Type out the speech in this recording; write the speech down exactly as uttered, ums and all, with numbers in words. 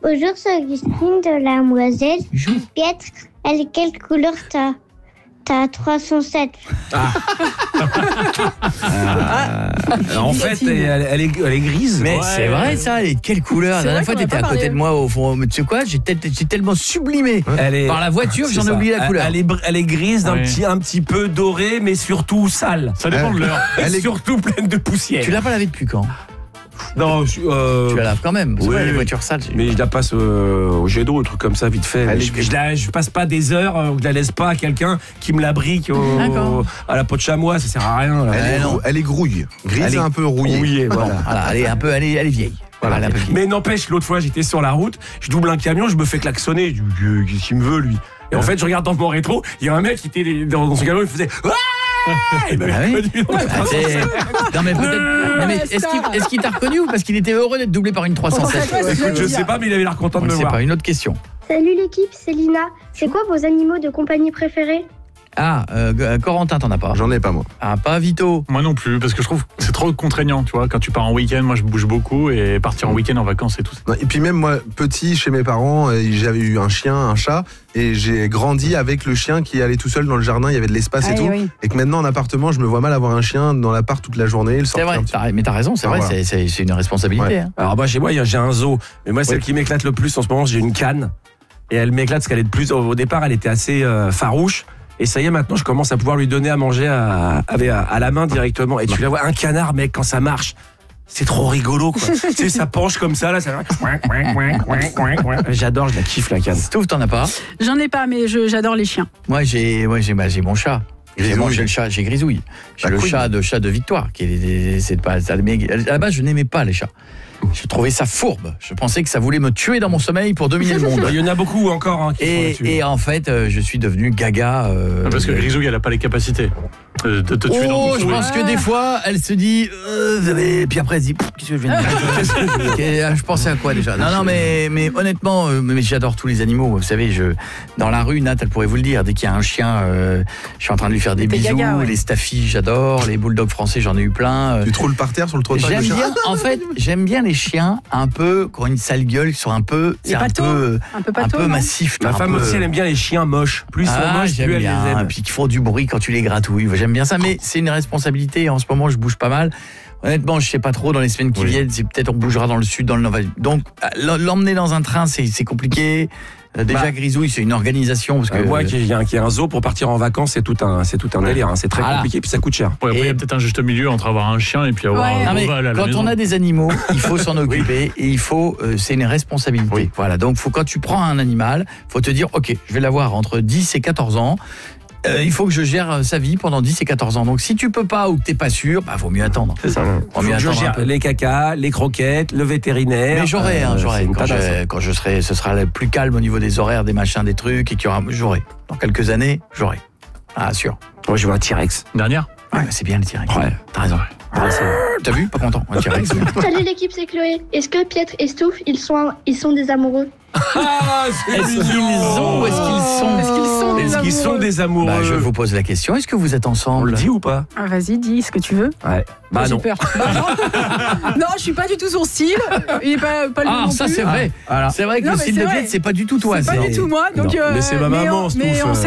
Bonjour, c'est Augustine de la Moiselle. Pietre, elle est quelle couleur t'as T'as trois cent sept. Ah. ah. En fait, elle, elle, est, elle est grise. Mais ouais. c'est vrai ça, elle est de quelle couleur? La dernière fois, t'étais à côté de moi au fond. Mais tu sais quoi, j'ai, j'ai tellement sublimé elle est... par la voiture que j'en ai oublié la couleur. Elle est, elle est grise, d'un ouais. petit, un petit peu dorée, mais surtout sale. Ça dépend de l'heure. Elle est surtout pleine de poussière. Tu l'as pas lavé depuis quand? Non, je, euh... tu la laves quand même. C'est oui, vrai, les voitures sales. Mais je la passe euh, au jet d'eau, un truc comme ça, vite fait. Elle je, je, la, je passe pas des heures, euh, je la laisse pas à quelqu'un qui me la brique au, à la peau de chamois, ça sert à rien. Là. Elle, est, non. elle est grouille, grise elle et un peu rouillée. rouillée voilà. voilà, elle est un peu, elle est, elle est vieille. Voilà, voilà. Mais n'empêche, l'autre fois, j'étais sur la route, je double un camion, je me fais klaxonner. Qu'est-ce qu'il me veut, lui? Et en fait, je regarde dans mon rétro, il y a un mec qui était dans son camion, il faisait. Il m'avait ah oui. reconnu dans bah, non mais peut-être. Non mais est-ce qu'il, est-ce qu'il t'a reconnu ou parce qu'il était heureux d'être doublé par une trois cent sept? Écoute, je sais pas, mais il avait l'air content de me voir. C'est pas une autre question. Salut l'équipe, c'est Lina. C'est quoi vos animaux de compagnie préférés? Ah, euh, Corentin, t'en as pas? J'en ai pas moi. Ah, pas Vito? Moi non plus, parce que je trouve que c'est trop contraignant, tu vois. Quand tu pars en week-end, moi je bouge beaucoup et partir en week-end en vacances et tout. Et puis même moi, petit, chez mes parents, j'avais eu un chien, un chat, et j'ai grandi avec le chien qui allait tout seul dans le jardin, il y avait de l'espace ah, et tout. Oui. Et que maintenant en appartement, je me vois mal avoir un chien dans l'appart toute la journée. Le c'est vrai, t'as, mais t'as raison, c'est ah, vrai, voilà. c'est, c'est, c'est une responsabilité. Ouais. Hein. Alors moi, chez moi, j'ai un zoo, mais moi, celle ouais. qui m'éclate le plus en ce moment, j'ai une canne. Et elle m'éclate parce qu'elle est de plus. Au départ, elle était assez euh, farouche. Et ça y est, maintenant, je commence à pouvoir lui donner à manger à, à, à la main directement. Et tu la vois, un canard, mec, quand ça marche, c'est trop rigolo, quoi. Tu sais, ça penche comme ça, là, ça... J'adore, je la kiffe, la canne. Stouff, t'en as pas? J'en ai pas, mais je, j'adore les chiens. Moi, j'ai, ouais, j'ai, bah, j'ai mon chat. J'ai, moi, j'ai le chat, j'ai Grisouille. J'ai bah, le chat de, chat de Victoire. Qui est, c'est pas, ça, mais à la base, je n'aimais pas les chats. Je trouvais ça fourbe. Je pensais que ça voulait me tuer dans mon sommeil pour dominer le monde. Il y en a beaucoup encore. Hein, qui et, et en fait, euh, je suis devenu gaga. Euh, non, parce que Grisouille, elle n'a pas les capacités de te tuer oh, dans ton je sommeil. pense que des fois, elle se dit. Euh, vous avez... Puis après, elle se dit. Qu'est-ce que je viens de dire? Je pensais à quoi déjà? Non, non, mais, mais honnêtement, euh, mais j'adore tous les animaux. Vous savez, je, dans la rue, Nat, elle pourrait vous le dire. Dès qu'il y a un chien, euh, je suis en train de lui faire des, des bisous. Gaga, ouais. Les staffies, j'adore. Les bulldogs français, j'en ai eu plein. Euh, tu te roules par terre sur le trottoir? J'aime bien. En fait, j'aime bien les chiens un peu, qui ont une sale gueule, qui sont un peu, c'est un peu, un peu, pato, un peu massif. Ma femme peu... aussi, elle aime bien les chiens moches. Plus ils ah, sont moches, plus elle bien. les aime. Et puis qui font du bruit quand tu les gratouilles. J'aime bien ça, mais c'est une responsabilité. En ce moment, je bouge pas mal. Honnêtement, je sais pas trop. Dans les semaines qui oui. viennent, c'est peut-être on bougera dans le sud, dans le nord. Donc, l'emmener dans un train, c'est, c'est compliqué. Déjà, bah, Grisouille, c'est une organisation. Parce que, euh, moi, qui ai un, un zoo, pour partir en vacances, c'est tout un, c'est tout un ouais. délire. Hein. C'est très voilà. compliqué, puis ça coûte cher. Ouais, après, il y a peut-être un juste milieu entre avoir un chien et puis avoir ouais. un non, mais à la quand maison. on a des animaux, il faut s'en occuper oui. et il faut, euh, c'est une responsabilité. Oui. Voilà. Donc, faut, quand tu prends un animal, faut te dire, ok, je vais l'avoir entre dix et quatorze ans. Euh, il faut que je gère sa vie pendant dix et quatorze ans. Donc si tu peux pas ou que t'es pas sûr, bah vaut mieux attendre. C'est ça. Faut mieux je gère les cacas, les croquettes, le vétérinaire. Mais j'aurai, euh, hein, j'aurai. Quand je, quand je serai, ce sera le plus calme au niveau des horaires, des machins, des trucs, et qu'il y aura, j'aurai. Dans quelques années, j'aurai. Ah sûr. Moi je veux un T-Rex. Dernière. Ouais, bah, c'est bien le T-Rex. Ouais, t'as raison. Ouais, T'as vu? Pas content. Un T-Rex. Salut l'équipe, c'est Chloé. Est-ce que Pietre et Stouff, ils sont, ils sont des amoureux? Ah, c'est est-ce qu'ils ont ou est-ce qu'ils sont? Est-ce qu'ils sont des est-ce amoureux? qu'ils sont des amoureux? Bah, je vous pose la question. Est-ce que vous êtes ensemble? On le dit ou pas? Ah, vas-y, dis ce que tu veux. Ouais. Bah j'ai non. Peur. Bah, non. non, je suis pas du tout son style. Il est pas, pas le ah, non ça plus. c'est vrai. Ah, c'est vrai que non, le style de Pietre, c'est pas du tout toi. C'est, c'est pas du tout moi. Donc, euh, mais c'est ma maman, mais on, mais on,